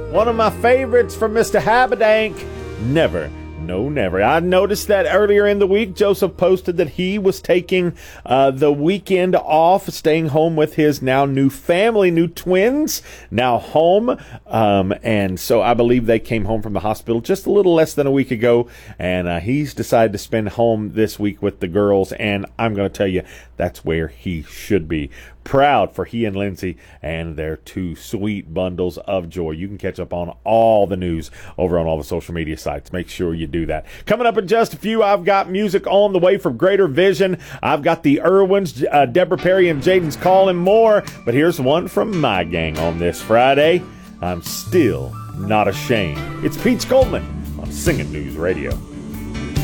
One of my favorites from Mr. Habedank. Never. No, never. I noticed that earlier in the week, Joseph posted that he was taking the weekend off, staying home with his now new family, new twins, now home. And so I believe they came home from the hospital just a little less than a week ago. And he's decided to spend home this week with the girls. And I'm going to tell you, that's where he should be. Proud for he and Lindsay and their two sweet bundles of joy. You can catch up on all the news over on all the social media sites. Make sure you do that. Coming up in just a few, I've got music on the way from Greater Vision. I've got the Irwins, Deborah Perry and Jaden's Call and more. But here's one from my gang on this Friday. I'm still not ashamed. It's Peach Goldman on Singing News Radio.